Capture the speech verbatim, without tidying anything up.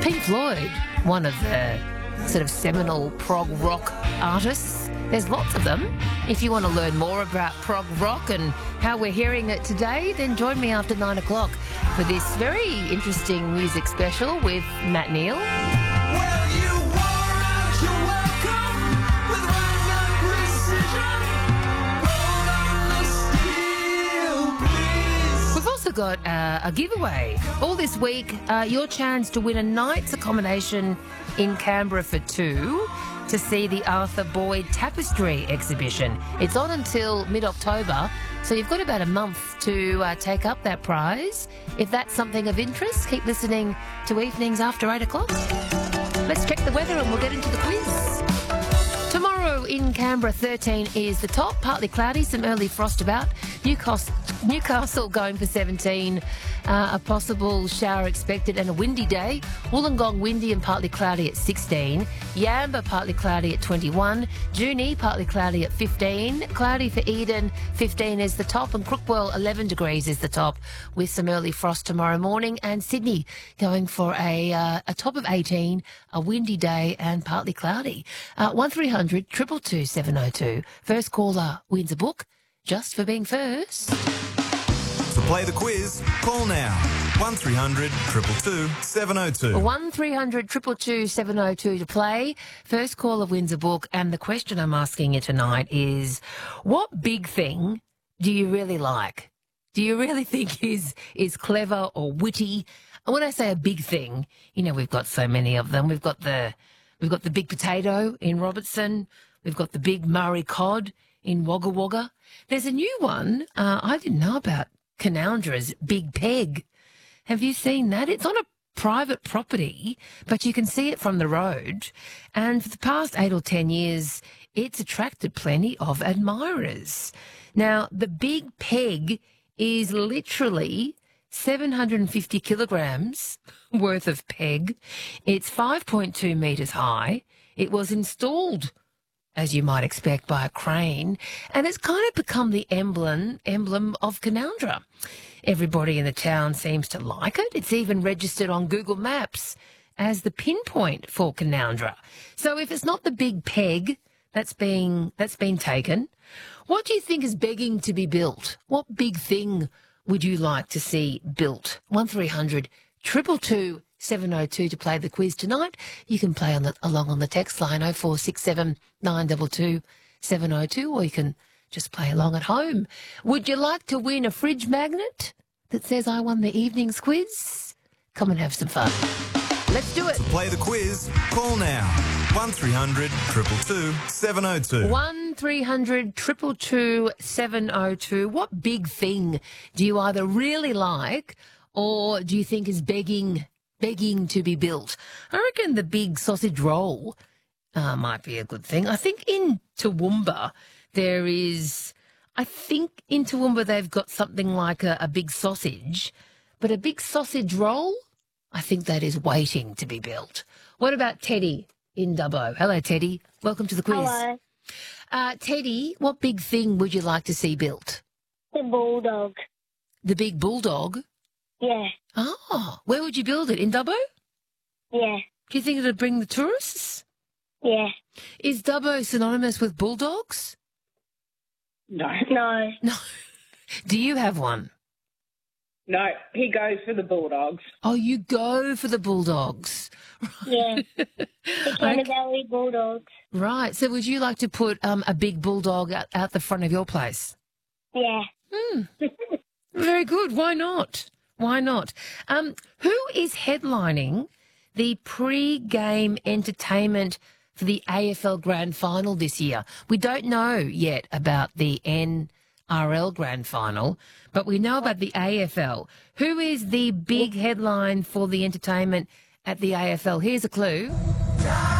Pink Floyd, one of the sort of seminal prog rock artists. There's lots of them. If you want to learn more about prog rock and how we're hearing it today, then join me after nine o'clock for this very interesting music special with Matt Neal. Well, you wore out your welcome with random precision. Roll on the steel, please. We've also got uh, a giveaway all this week. Uh, your chance to win a night's accommodation in Canberra for two to see the Arthur Boyd Tapestry exhibition. It's on until mid-October, so you've got about a month to uh, take up that prize. If that's something of interest, keep listening to Evenings After eight o'clock. Let's check the weather and we'll get into the quiz. Tomorrow in Canberra, thirteen is the top, partly cloudy, some early frost about. Newcastle, Newcastle going for seventeen, uh, a possible shower expected and a windy day. Wollongong windy and partly cloudy at sixteen. Yamba partly cloudy at twenty-one. Junee partly cloudy at fifteen. Cloudy for Eden, fifteen is the top, and Crookwell eleven degrees is the top with some early frost tomorrow morning. And Sydney going for a, uh, a top of eighteen, a windy day and partly cloudy. Uh, one three hundred, two two two, seven oh two. First caller wins a book just for being first. To play the quiz, call now. one three hundred, two two two, seven oh two. one three hundred, two two two, seven oh two to play. First caller wins a book, and the question I'm asking you tonight is, what big thing do you really like? Do you really think is is clever or witty? And when I say a big thing, you know, we've got so many of them. We've got the we've got the big potato in Robertson. We've got the big Murray cod in Wagga Wagga. There's a new one uh, I didn't know about, Canoundra's Big Peg. Have you seen that? It's on a private property, but you can see it from the road. And for the past eight or ten years, it's attracted plenty of admirers. Now, the Big Peg is literally seven hundred fifty kilograms worth of peg. It's five point two metres high. It was installed, as you might expect, by a crane, and it's kind of become the emblem emblem of Canoundra. Everybody in the town seems to like it. It's even registered on Google Maps as the pinpoint for Canoundra. So if it's not the Big Peg that's being that's been taken, what do you think is begging to be built? What big thing would you like to see built? one three hundred, two two two, seven oh two to play the quiz tonight. You can play on the, along on the text line oh four six seven, nine two two, seven oh two, or you can just play along at home. Would you like to win a fridge magnet that says I won the evening's quiz? Come and have some fun. Let's do it. To play the quiz, call now. one three hundred, two two two, seven oh two. one three hundred, two two two, seven oh two. What big thing do you either really like or do you think is begging begging to be built? I reckon the big sausage roll uh, might be a good thing. I think in Toowoomba there is, I think in Toowoomba they've got something like a, a big sausage, but a big sausage roll, I think that is waiting to be built. What about Teddy in Dubbo? Hello, Teddy. Welcome to the quiz. Hello. Uh, Teddy, what big thing would you like to see built? The bulldog. The big bulldog? Yeah. Oh, where would you build it? In Dubbo? Yeah. Do you think it'd bring the tourists? Yeah. Is Dubbo synonymous with bulldogs? No. No. No. Do you have one? No, he goes for the Bulldogs. Oh, you go for the bulldogs. Yeah. The Canterbury Bulldogs. Right. So would you like to put um, a big bulldog out, out the front of your place? Yeah. Hmm. Very good. Why not? Why not? Um, who is headlining the pre-game entertainment for the A F L Grand Final this year? We don't know yet about the N R L Grand Final, but we know about the A F L. Who is the big headline for the entertainment at the A F L? Here's a clue.